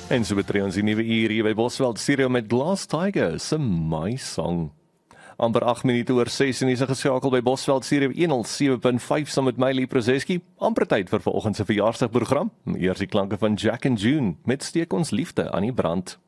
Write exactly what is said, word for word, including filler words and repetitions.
En so betree ons die nuwe uur hier by Bosveld Stereo met Glass Tiger, se My Song. Amper agt minute oor ses en is geskakel by Bosveld Stereo honderd sewe punt vyf saam met my Lee Prozeski. Amper tyd vir vanoggend se verjaarsdagprogram. Eers die klanke van Jack and June met Steek ons liefde aan die brand.